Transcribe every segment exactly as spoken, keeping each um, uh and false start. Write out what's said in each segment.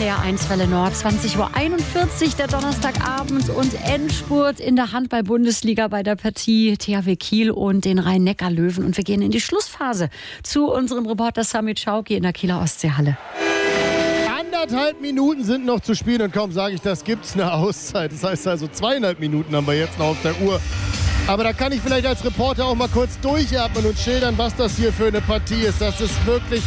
N D R eins Welle Nord, zwanzig Uhr einundvierzig, der Donnerstagabend und Endspurt in der Handball-Bundesliga bei der Partie T H W Kiel und den Rhein-Neckar-Löwen. Und wir gehen in die Schlussphase zu unserem Reporter Samit Schauki in der Kieler Ostseehalle. Anderthalb Minuten sind noch zu spielen und kaum sage ich das, gibt es eine Auszeit. Das heißt also zweieinhalb Minuten haben wir jetzt noch auf der Uhr. Aber da kann ich vielleicht als Reporter auch mal kurz durchatmen und schildern, was das hier für eine Partie ist. Das ist wirklich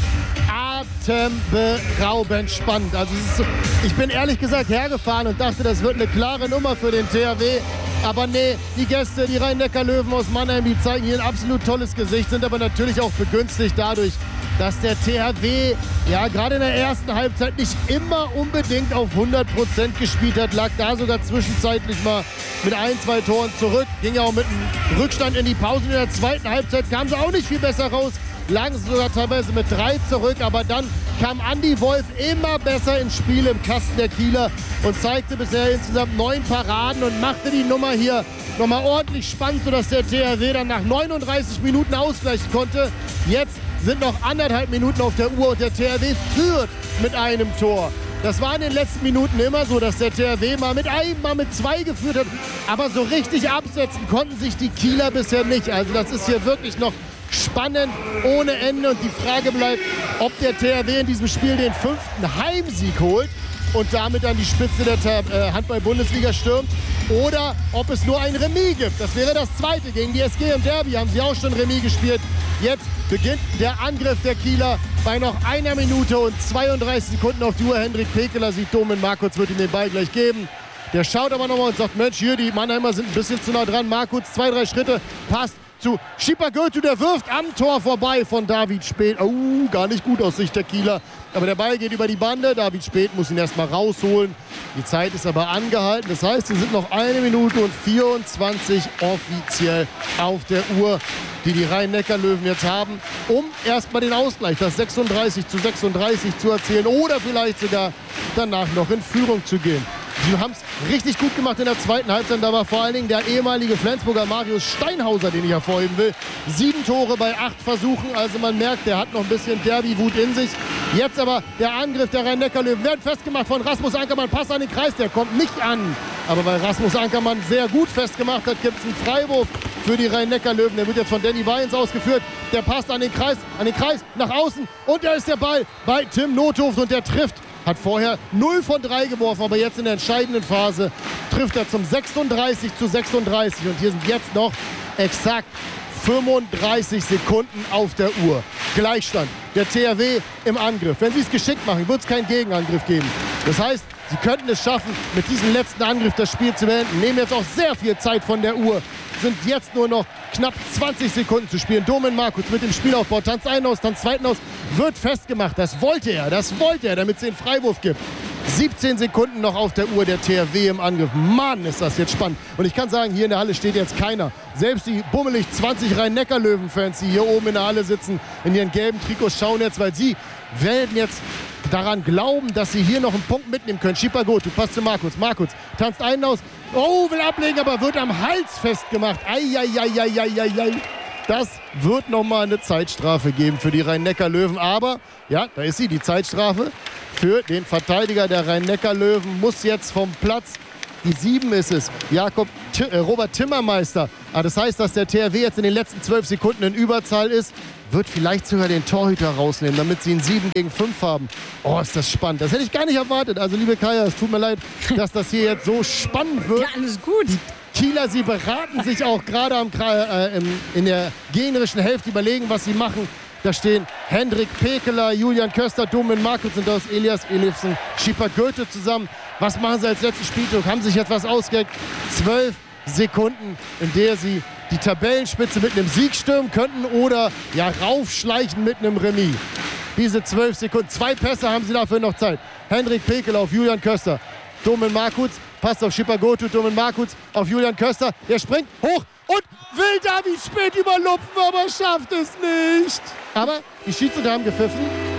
atemberaubend spannend. Also es ist so, ich bin ehrlich gesagt hergefahren und dachte, das wird eine klare Nummer für den T H W. Aber nee, die Gäste, die Rhein-Neckar-Löwen aus Mannheim, die zeigen hier ein absolut tolles Gesicht, sind aber natürlich auch begünstigt dadurch, dass der T H W ja gerade in der ersten Halbzeit nicht immer unbedingt auf hundert Prozent gespielt hat, lag da sogar zwischenzeitlich mal mit ein, zwei Toren zurück, ging ja auch mit einem Rückstand in die Pause. In der zweiten Halbzeit kamen sie auch nicht viel besser raus, lagen sie sogar teilweise mit drei zurück, aber dann kam Andi Wolf immer besser ins Spiel im Kasten der Kieler und zeigte bisher insgesamt neun Paraden und machte die Nummer hier nochmal ordentlich spannend, sodass der T H W dann nach neununddreißig Minuten ausgleichen konnte. Jetzt sind noch anderthalb Minuten auf der Uhr und der T H W führt mit einem Tor. Das war in den letzten Minuten immer so, dass der T H W mal mit einem, mal mit zwei geführt hat. Aber so richtig absetzen konnten sich die Kieler bisher nicht. Also das ist hier wirklich noch spannend ohne Ende. Und die Frage bleibt, ob der T H W in diesem Spiel den fünften Heimsieg holt und damit an die Spitze der Handball-Bundesliga stürmt. Oder ob es nur ein Remis gibt. Das wäre das zweite. Gegen die S G im Derby haben sie auch schon Remis gespielt. Jetzt beginnt der Angriff der Kieler bei noch einer Minute und zweiunddreißig Sekunden auf die Uhr. Hendrik Pekeler sieht Domen Markutz, wird ihm den Ball gleich geben. Der schaut aber nochmal und sagt, Mensch, hier, die Mannheimer sind ein bisschen zu nah dran. Markutz, zwei, drei Schritte, passt zu Schipper Goethe, der wirft am Tor vorbei von David Späth. Oh, gar nicht gut aus Sicht der Kieler. Aber der Ball geht über die Bande. David Späth muss ihn erstmal rausholen. Die Zeit ist aber angehalten. Das heißt, es sind noch eine Minute und vierundzwanzig offiziell auf der Uhr, die die Rhein-Neckar-Löwen jetzt haben, um erstmal den Ausgleich, das sechsunddreißig zu sechsunddreißig zu erzielen oder vielleicht sogar danach noch in Führung zu gehen. Sie haben es richtig gut gemacht in der zweiten Halbzeit. Da war vor allen Dingen der ehemalige Flensburger Marius Steinhauser, den ich hervorheben will. Sieben Tore bei acht Versuchen. Also man merkt, der hat noch ein bisschen Derby-Wut in sich. Jetzt aber der Angriff der Rhein-Neckar-Löwen. Wird festgemacht von Rasmus Ankermann. Pass an den Kreis, der kommt nicht an. Aber weil Rasmus Ankermann sehr gut festgemacht hat, gibt es einen Freiwurf für die Rhein-Neckar-Löwen. Der wird jetzt von Danny Weyens ausgeführt. Der passt an den Kreis, an den Kreis nach außen. Und da ist der Ball bei Tim Nothoff und der trifft. Hat vorher null von drei geworfen, aber jetzt in der entscheidenden Phase trifft er zum sechsunddreißig zu sechsunddreißig. Und hier sind jetzt noch exakt fünfunddreißig Sekunden auf der Uhr. Gleichstand. Der T H W im Angriff. Wenn sie es geschickt machen, wird es keinen Gegenangriff geben. Das heißt, sie könnten es schaffen, mit diesem letzten Angriff das Spiel zu beenden. Nehmen jetzt auch sehr viel Zeit von der Uhr. Sind jetzt nur noch knapp zwanzig Sekunden zu spielen. Domen Markutz mit dem Spielaufbau. Tanzt einen aus, tanzt zweiten aus. Wird festgemacht. Das wollte er. Das wollte er, damit es den Freiwurf gibt. siebzehn Sekunden noch auf der Uhr. Der T H W im Angriff. Mann, ist das jetzt spannend. Und ich kann sagen, hier in der Halle steht jetzt keiner. Selbst die bummelig zwanzig Rhein-Neckar-Löwen-Fans, die hier oben in der Halle sitzen, in ihren gelben Trikots, schauen jetzt, weil sie werden jetzt daran glauben, dass sie hier noch einen Punkt mitnehmen können. Schipper Goethe, passt zu Markutz. Markutz tanzt einen aus. Oh, will ablegen, aber wird am Hals festgemacht. Eieieiei. Das wird nochmal eine Zeitstrafe geben für die Rhein-Neckar-Löwen. Aber, ja, da ist sie, die Zeitstrafe für den Verteidiger der Rhein-Neckar-Löwen. Muss jetzt vom Platz, die sieben ist es, Jakob äh, Robert Timmermeister. Ah, das heißt, dass der T H W jetzt in den letzten zwölf Sekunden in Überzahl ist. Wird vielleicht sogar den Torhüter rausnehmen, damit sie einen sieben gegen fünf haben. Oh, ist das spannend. Das hätte ich gar nicht erwartet. Also, liebe Kaya, es tut mir leid, dass das hier jetzt so spannend wird. Ja, alles gut. Die Kieler, sie beraten sich auch gerade am, äh, in der gegnerischen Hälfte, überlegen, was sie machen. Da stehen Hendrik Pekeler, Julian Köster, Domen Markutz und aus Elias Elifsen, Schipper Goethe zusammen. Was machen sie als letzten Spieltag? Haben sich jetzt was ausgeheckt? Zwölf Sekunden, in der sie die Tabellenspitze mit einem Sieg stürmen könnten oder ja raufschleichen mit einem Remis. Diese zwölf Sekunden, zwei Pässe haben sie dafür noch Zeit. Hendrik Pekeler auf Julian Köster, Domen Markutz, passt auf Schipper Goethe, Domen Markutz auf Julian Köster. Der springt hoch und will David Späth überlupfen, aber schafft es nicht. Aber die Schiedsrichter haben gepfiffen.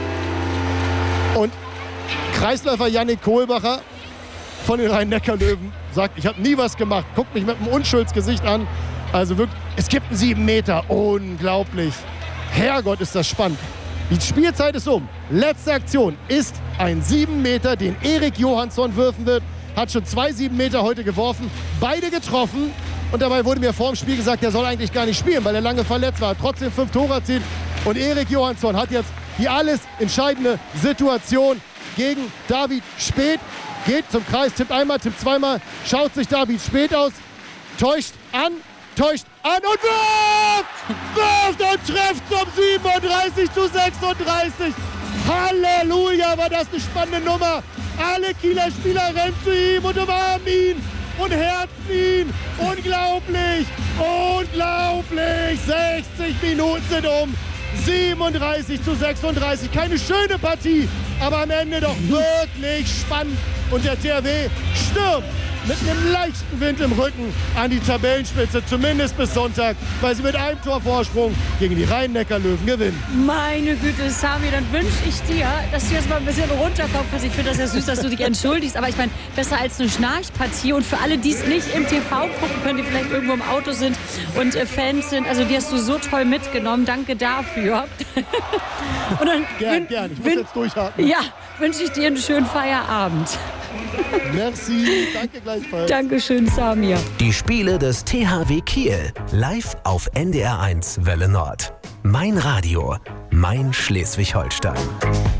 Und Kreisläufer Yannick Kohlbacher von den Rhein-Neckar-Löwen sagt, ich habe nie was gemacht. Guckt mich mit einem Unschuldsgesicht an. Also wirklich, es gibt einen sieben Meter. Unglaublich. Herrgott, ist das spannend. Die Spielzeit ist um. Letzte Aktion ist ein sieben Meter, den Erik Johansson würfen wird. Hat schon zwei sieben Meter heute geworfen. Beide getroffen. Und dabei wurde mir vor dem Spiel gesagt, der soll eigentlich gar nicht spielen, weil er lange verletzt war. Trotzdem fünf Tore erzielt. Und Erik Johansson hat jetzt die alles entscheidende Situation gegen David Speth. Geht zum Kreis, tippt einmal, tippt zweimal. Schaut sich David Speth aus. Täuscht an, täuscht an und wirft! Wirft und trifft zum siebenunddreißig zu sechsunddreißig. Halleluja, war das eine spannende Nummer. Alle Kieler Spieler rennen zu ihm und umarmen ihn und herzen ihn. Unglaublich, unglaublich. sechzig Minuten sind um. siebenunddreißig zu sechsunddreißig. Keine schöne Partie, aber am Ende doch wirklich spannend. Und der T H W stürmt mit einem leichten Wind im Rücken an die Tabellenspitze, zumindest bis Sonntag, weil sie mit einem Tor Vorsprung gegen die Rhein-Neckar-Löwen gewinnen. Meine Güte, Sami, dann wünsche ich dir, dass du jetzt mal ein bisschen runterkommen kannst. Ich finde das ja süß, dass du dich entschuldigst, aber ich meine, besser als eine Schnarchpartie. Und für alle, die es nicht im T V gucken können, die vielleicht irgendwo im Auto sind und äh, Fans sind, also die hast du so toll mitgenommen. Danke dafür. Und dann gern, gern. Ich muss jetzt durchhalten. Ja, wünsche ich dir einen schönen Feierabend. Merci, danke gleichfalls. Dankeschön, Samir. Die Spiele des T H W Kiel live auf N D R eins Welle Nord. Mein Radio, mein Schleswig-Holstein.